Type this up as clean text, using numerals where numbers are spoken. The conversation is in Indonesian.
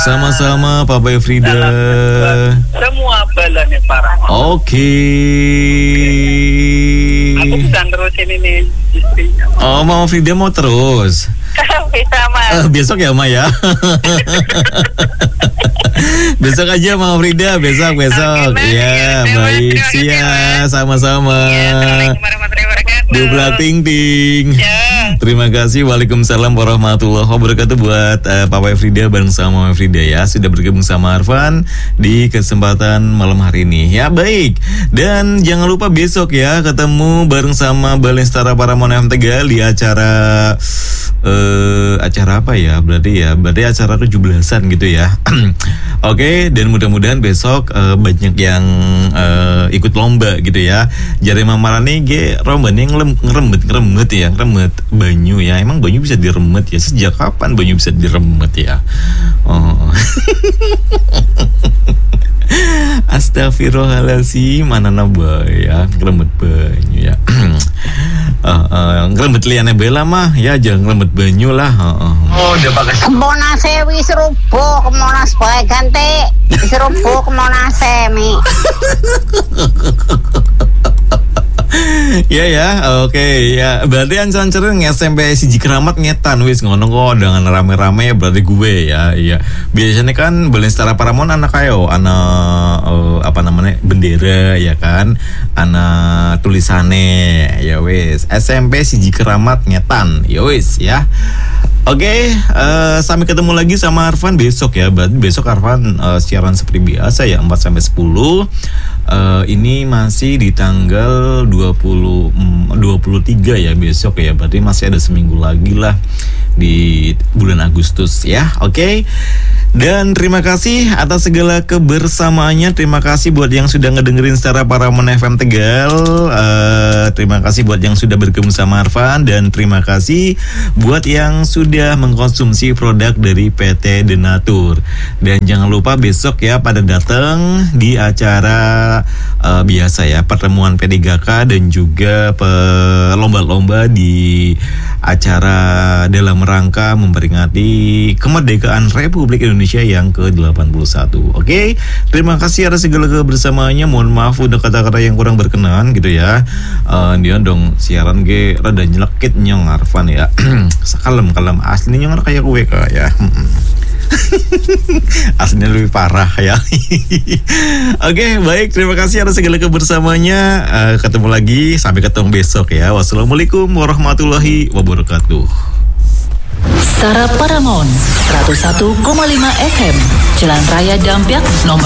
Sama-sama Papa Frida. Semua balanya parah. Oke. Aku bisa terusin ini istrinya. Oh, Mama Frida mau terus? Bisa, Mas. Besok ya, Ma ya. Besok aja Mama Frida, besok. Iya, baik. Siap, sama-sama. Assalamualaikum warahmatullahi wabarakatuh. Dubla ting-ting. Ya. Terima kasih. Waalaikumsalam warahmatullahi wabarakatuh buat Papa Frida bareng sama Mama Frida ya. Sudah bergabung sama Arfan di kesempatan malam hari ini. Ya, baik. Dan jangan lupa besok ya ketemu bareng sama Balestara Paramount FM Tegal di acara apa ya? Berarti acara 17-an gitu ya. Oke, dan mudah-mudahan besok banyak yang ikut lomba gitu ya. Jare Mamarane ge rombane ngeremet ya, ngeremet banyu ya. Emang banyu bisa diremet ya? Sejak kapan banyu bisa diremet ya? Oh. Astagfirullahaladzim, mana boy ya, ngeremet banyu ya. Ngeremet liane bela mah ya, jangan ngeremet banyu lah. Oh, udah bagus. Kemonase wis rubuh, kemonas bae ganti. Wis rubuh kemonase mi. Ya, oke ya. Berarti ancan ceren SMP siji keramat ngetan wis ngono kok dengan rame-rame berarti gue ya. Iya. Biasanya kan Balestara Paramount anak kayo, anak bendera ya kan. Anak tulisane ya wis. SMP siji keramat ngetan. Ya wis ya. Oke, sampai ketemu lagi sama Arfan besok ya. Berarti besok Arfan siaran seperti biasa ya 4-10. Ini masih di tanggal 23 ya besok ya. Berarti masih ada seminggu lagi lah di bulan Agustus ya. Oke. Dan terima kasih atas segala kebersamaannya. Terima kasih buat yang sudah ngedengerin secara Paramount FM Tegal. Terima kasih buat yang sudah bergabung sama Arfan. Dan terima kasih buat yang sudah mengkonsumsi produk dari PT Denatur. Dan jangan lupa besok ya pada datang di acara biasa ya, pertemuan P3K dan juga lomba-lomba di acara dalam rangka memperingati kemerdekaan Republik Indonesia yang ke-81. Oke, terima kasih atas segala kebersamaannya. Mohon maaf udah kata-kata yang kurang berkenan gitu ya. Dia dong siaran ge rada nyelekit nyong Arfan ya. Kalem aslinya nyong kayak gue ya. Aslinya lebih parah ya. Oke, baik, terima kasih atas segala kebersamaannya. Ketemu lagi, sampai ketemu besok ya. Wassalamualaikum warahmatullahi wabarakatuh. Setara Paramount 101,5 FM Jalan Raya Dampyak nomor